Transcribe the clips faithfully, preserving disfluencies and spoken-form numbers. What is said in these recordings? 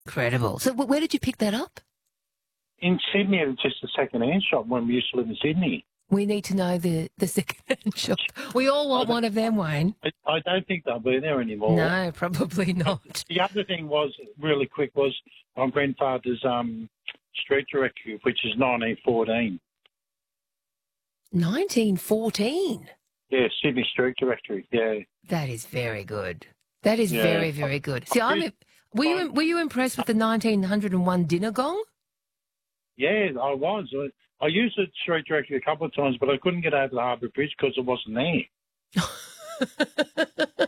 Incredible. So wh- where did you pick that up? In Sydney, it was just a second-hand shop when we used to live in Sydney. We need to know the, the second-hand shop. We all want one of them, Wayne. I, I don't think they'll be there anymore. No, probably not. The other thing was, really quick, was my grandfather's um, street directory, which is nineteen fourteen. nineteen fourteen? Yeah, Sydney Street Directory, yeah. That is very good. That is Yeah. very, very good. See, I'm, were, you, were you impressed with the nineteen oh one dinner gong? Yeah, I was. I, I used the street directory a couple of times, but I couldn't get over the Harbour Bridge because it wasn't there.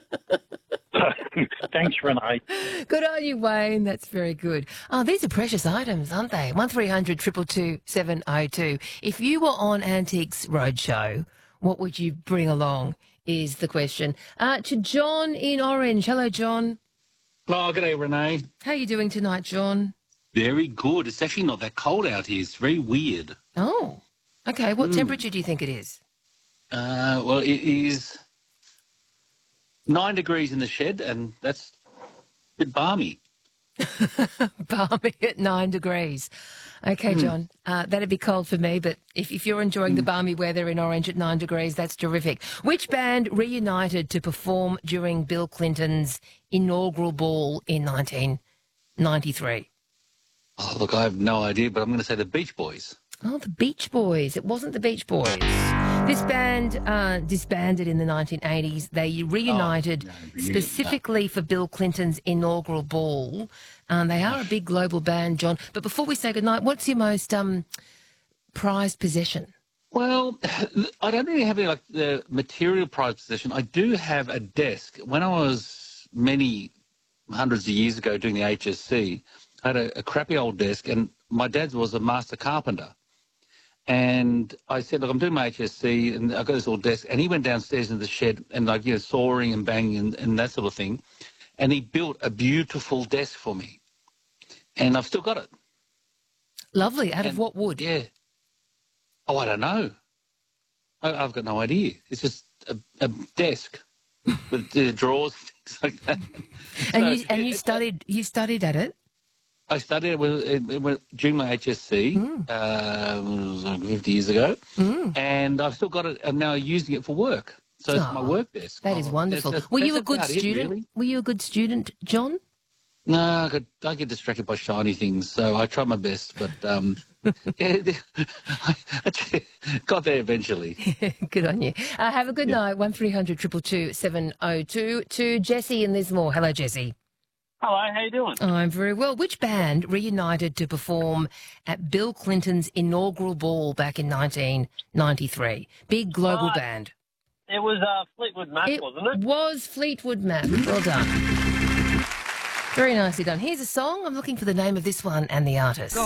Thanks, Renee. Good on you, Wayne. That's very good. Oh, these are precious items, aren't they? one three hundred two two two seven oh two. If you were on Antiques Roadshow, what would you bring along is the question. Uh, to John in Orange. Hello, John. Oh, good day, Renee. How are you doing tonight, John? Very good. It's actually not that cold out here. It's very weird. Oh, okay. What Mm. temperature do you think it is? Uh, well, it is nine degrees in the shed, and that's a bit balmy. Balmy at nine degrees. Okay, John, uh, that'd be cold for me, but if, if you're enjoying the balmy weather in Orange at nine degrees, that's terrific. Which band reunited to perform during Bill Clinton's inaugural ball in nineteen ninety-three? Oh, look, I have no idea, but I'm going to say the Beach Boys. Oh, the Beach Boys. It wasn't the Beach Boys. This band uh, disbanded in the nineteen eighties. They reunited Oh, no, reunion, specifically for Bill Clinton's inaugural ball. Um, they are a big global band, John. But before we say goodnight, what's your most um, prized possession? Well, I don't really have any like the material prize possession. I do have a desk. When I was many hundreds of years ago doing the H S C, I had a, a crappy old desk, and my dad was a master carpenter. And I said, look, I'm doing my H S C, and I've got this old desk. And he went downstairs in the shed and, like, you know, sawing and banging and, and that sort of thing. And he built a beautiful desk for me. And I've still got it. Lovely. Out And- of what wood? Yeah. Oh, I don't know. I, I've got no idea. It's just a, a desk with uh, drawers and things like that. And So you and you it- studied you studied at it? I studied it, with, it, it went- during my H S C Mm. um, it was like fifty years ago, Mm. and I've still got it. I'm now using it for work, so it's Oh, my work desk. That is Oh, wonderful. that's- Were that's you a good about it, student? really. Were you a good student, John? No, I get, I get distracted by shiny things, so I try my best, but um, yeah, I actually got there eventually. Good on you. Uh, have a good night. One three hundred two two two seven oh two. To Jesse in Lismore. Hello, Jesse. Hello, how you doing? Oh, I'm very well. Which band reunited to perform at Bill Clinton's inaugural ball back in nineteen ninety-three? Big global Uh, band. It was uh, Fleetwood Mac, It wasn't it? was Fleetwood Mac. Well done. Very nicely done. Here's a song. I'm looking for the name of this one and the artist.